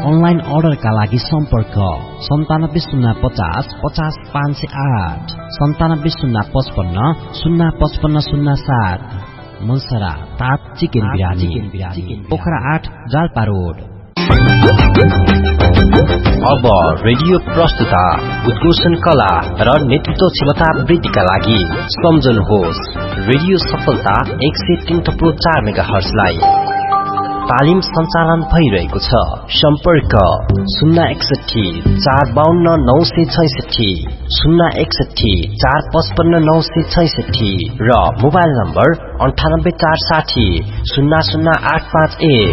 Online अर्डरका लागि सम्पर्क 9705050508 9705505507 मनसरा ताप चिकन बिरानी पोखरा 8 जाल्पा रोड। अब रेडियो प्रस्तुता उद्घोषण कला र नेतृत्व क्षमता वृद्धिका लागि सम्झनुहोस् रेडियो सफलता 103.4 मेगाहर्जलाई। तालिम सञ्चालन भइरहेको छ। सम्पर्क 061 452 966 061 455 966 र मोबाइल नम्बर 98460 00851।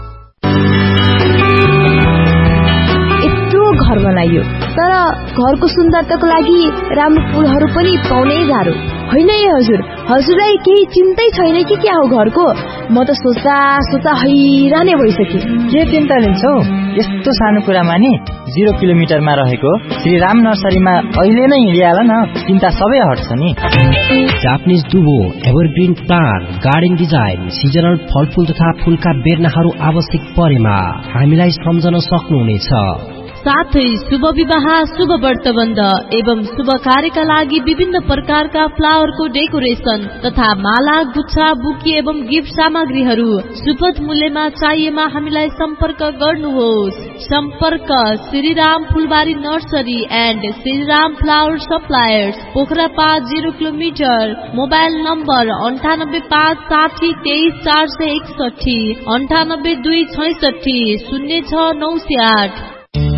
घर बनाइयो तर घरको सुन्दरताको लागि राम्रो फूलहरू पनि पाउनै गाह्रो होइन है हजुर। हजुरलाई केही चिन्तै छैन कि क्या हो घरको? म त सोच्दा हैरानै भइसके। के चिन्ता लिन्छौ? यस्तो सानो कुरामा नि 0 किलोमिटरमा रहेको श्री राम नर्सरीमा अहिले नै हिँडिहाल न, चिन्ता सबै हट्छ नि। Japanese दुबो, evergreen plant, garden design, seasonal फलफूल तथा फूलका बेर्नाहरू आवश्यक परेमा हामीलाई सम्झन सक्नुहुनेछ। साथै शुभ विवाह, शुभ व्रतबन्ध एवं शुभ कार्यका लागि विभिन्न प्रकारका फ्लावरको डेकोरेसन तथा माला, गुच्छा, बुके एवं गिफ्ट सामग्रीहरू सुपथ मूल्यमा चाहिएमा हामीलाई सम्पर्क गर्नुहोस्। सम्पर्क श्रीराम फुलबारी nursery and Shriram flower suppliers, Pokhara 5 0 kilometre. Mobile number 9856032461 9826606908।